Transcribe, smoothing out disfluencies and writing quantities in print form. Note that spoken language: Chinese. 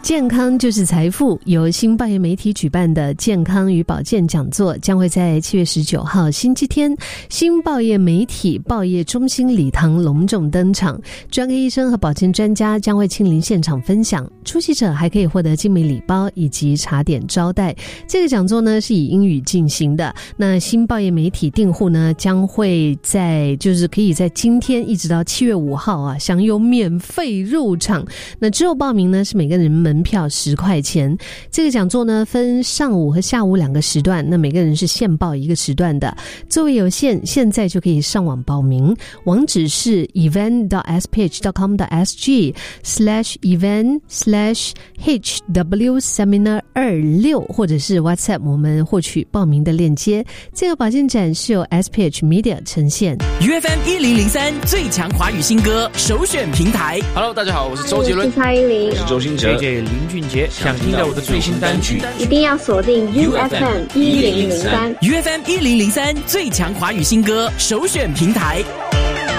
健康就是财富，由新报业媒体举办的健康与保健讲座将会在7月19号星期天新报业媒体报业中心礼堂隆重登场，专科医生和保健专家将会亲临现场分享，出席者还可以获得精美礼包以及茶点招待。这个讲座呢是以英语进行的，那新报业媒体订户呢将会可以在今天一直到7月5号享有免费入场，那之后报名呢是每个人门票10块钱。这个讲座呢分上午和下午2个时段，那每个人是限报1个时段的，座位有限，现在就可以上网报名，网址是 event.sph.com.sg/event/hwseminar26 或者是 WhatsApp 我们获取报名的链接。这个保健展是由 SPH Media 呈现。 UFM 1003最强华语新歌首选平台。 Hello， 大家好，我是周杰伦， 我是蔡依林， 我是周兴哲 ，JJ 林俊杰。想听到我的最新单曲， 一定要锁定 UFM 1003。 UFM 1003最强华语新歌首选平台。